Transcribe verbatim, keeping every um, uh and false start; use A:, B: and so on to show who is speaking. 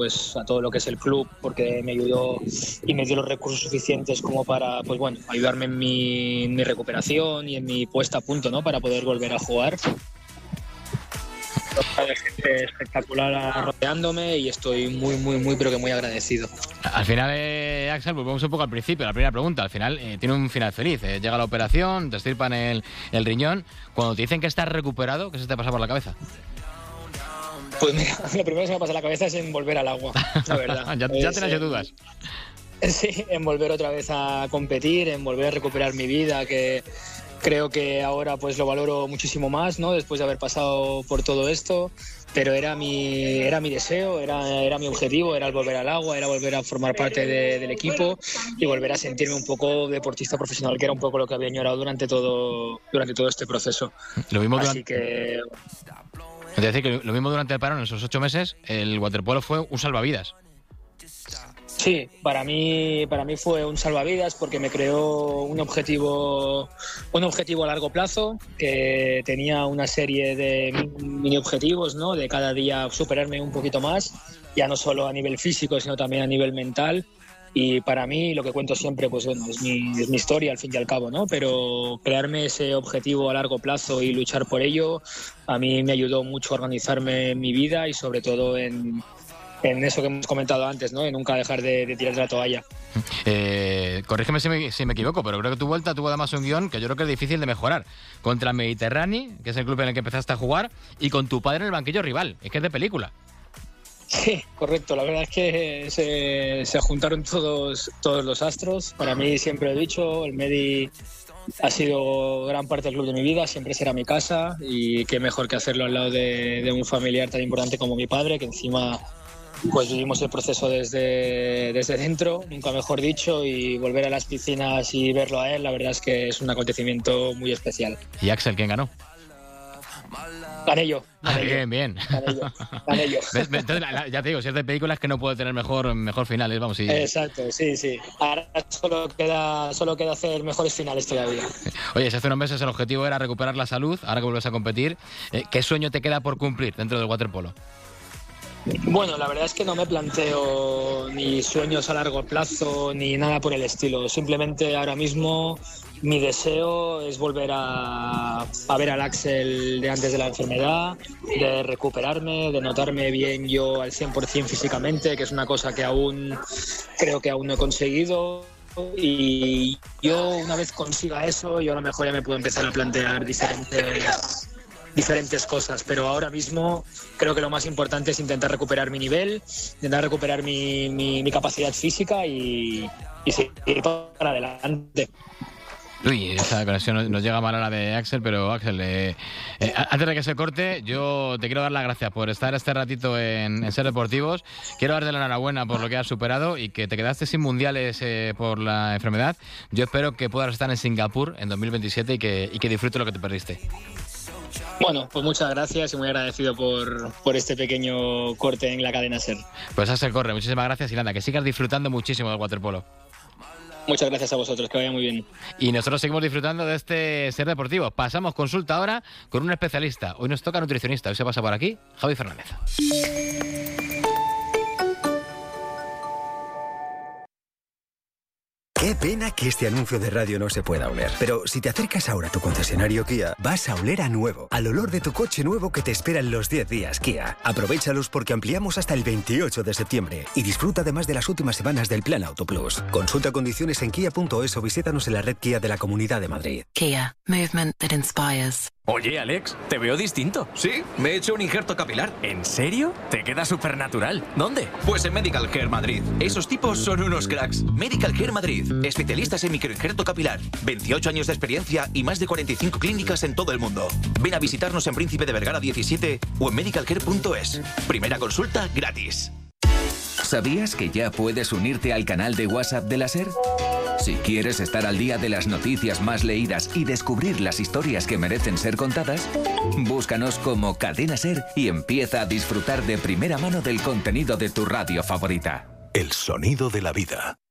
A: pues a todo lo que es el club, porque me ayudó y me dio los recursos suficientes como para, pues bueno, ayudarme en mi, en mi recuperación y en mi puesta a punto, ¿no? Para poder volver a jugar. Hay gente espectacular rodeándome y estoy muy, muy, muy, pero que muy agradecido.
B: Al final, eh, Axel, volvemos un poco al principio, la primera pregunta. Al final, eh, tiene un final feliz. Eh, llega la operación, te estirpan el, el riñón. Cuando te dicen que estás recuperado, ¿qué se te pasa por la cabeza?
A: Pues mira, lo primero que se me pasa a la cabeza es en volver al agua, la verdad.
B: ya ya tenías dudas.
A: Sí, en volver otra vez a competir, en volver a recuperar mi vida, que creo que ahora pues lo valoro muchísimo más, ¿no? Después de haber pasado por todo esto, pero era mi, era mi deseo, era, era mi objetivo, era el volver al agua, era volver a formar parte de, del equipo y volver a sentirme un poco deportista profesional, que era un poco lo que había añorado durante todo, durante todo este proceso.
B: Lo mismo
A: Así
B: durante...
A: que...
B: Es decir, que lo mismo durante el parón, en esos ocho meses, el waterpolo fue un salvavidas.
A: Sí, para mí, para mí fue un salvavidas porque me creó un objetivo, un objetivo a largo plazo, que tenía una serie de mini objetivos, ¿no? De cada día superarme un poquito más, ya no solo a nivel físico, sino también a nivel mental. Y para mí, lo que cuento siempre, pues bueno, es mi, es mi historia al fin y al cabo, ¿no? Pero crearme ese objetivo a largo plazo y luchar por ello, a mí me ayudó mucho a organizarme en mi vida y sobre todo en, en eso que hemos comentado antes, ¿no? En nunca dejar de, de tirar de la toalla.
B: Eh, corrígeme si me, si me equivoco, pero creo que tu vuelta tuvo además un guión que yo creo que es difícil de mejorar. Contra el Mediterráneo, que es el club en el que empezaste a jugar, y con tu padre en el banquillo rival. Es que es de película.
A: Sí, correcto. La verdad es que se, se juntaron todos, todos los astros. Para mí, siempre lo he dicho, el Medi ha sido gran parte del club de mi vida, siempre será mi casa y qué mejor que hacerlo al lado de, de un familiar tan importante como mi padre, que encima pues vivimos el proceso desde, desde dentro, nunca mejor dicho, y volver a las piscinas y verlo a él, la verdad es que es un acontecimiento muy especial.
B: ¿Y Axel quién ganó?
A: Gané yo.
B: Ah,
A: Gané
B: bien,
A: yo,
B: bien.
A: Gané yo. Gané yo.
B: Entonces, la, la, ya te digo, si es de películas que no puede tener mejor, mejor finales, vamos. Y...
A: Exacto, sí, sí. Ahora solo queda, solo queda hacer mejores finales todavía.
B: Oye, si hace unos meses el objetivo era recuperar la salud, ahora que vuelves a competir, eh, ¿qué sueño te queda por cumplir dentro del waterpolo?
A: Bueno, la verdad es que no me planteo ni sueños a largo plazo ni nada por el estilo. Simplemente ahora mismo mi deseo es volver a, a ver al Axel de antes de la enfermedad, de recuperarme, de notarme bien yo al cien por ciento físicamente, que es una cosa que aún creo que aún no he conseguido. Y yo una vez consiga eso, yo a lo mejor ya me puedo empezar a plantear diferentes... diferentes cosas, pero ahora mismo creo que lo más importante es intentar recuperar mi nivel, intentar recuperar mi, mi, mi capacidad física y, y seguir para adelante.
B: Uy, esa conexión nos llega mal a la de Axel, pero Axel, eh, eh, antes de que se corte, yo te quiero dar las gracias por estar este ratito en, en Ser Deportivos. Quiero darte la enhorabuena por lo que has superado y que te quedaste sin mundiales eh, por la enfermedad. Yo espero que puedas estar en Singapur en dos mil veintisiete y que, y que disfrutes lo que te perdiste.
A: Bueno, pues muchas gracias y muy agradecido por, por este pequeño corte en la cadena SER.
B: Pues Axel Corre, muchísimas gracias y nada, que sigas disfrutando muchísimo del waterpolo.
A: Muchas gracias a vosotros, que vaya muy bien.
B: Y nosotros seguimos disfrutando de este Ser Deportivo. Pasamos consulta ahora con un especialista. Hoy nos toca nutricionista. Hoy se pasa por aquí Javi Fernández.
C: Qué pena que este anuncio de radio no se pueda oler. Pero si te acercas ahora a tu concesionario Kia, vas a oler a nuevo, al olor de tu coche nuevo que te espera en los diez días Kia. Aprovéchalos porque ampliamos hasta el veintiocho de septiembre y disfruta además de las últimas semanas del Plan Auto Plus. Consulta condiciones en kia punto es o visítanos en la red Kia de la Comunidad de Madrid.
D: Kia, movement that inspires.
E: Oye, Alex, te veo distinto.
F: Sí, me he hecho un injerto capilar.
E: ¿En serio? Te queda súper natural. ¿Dónde?
F: Pues en Medical Care Madrid. Esos tipos son unos cracks. Medical Care Madrid. Especialistas en microinjerto capilar. veintiocho años de experiencia y más de cuarenta y cinco clínicas en todo el mundo. Ven a visitarnos en Príncipe de Vergara diecisiete o en medical care punto es. Primera consulta gratis.
G: ¿Sabías que ya puedes unirte al canal de WhatsApp de la SER? Si quieres estar al día de las noticias más leídas y descubrir las historias que merecen ser contadas, búscanos como Cadena SER y empieza a disfrutar de primera mano del contenido de tu radio favorita.
H: El sonido de la vida.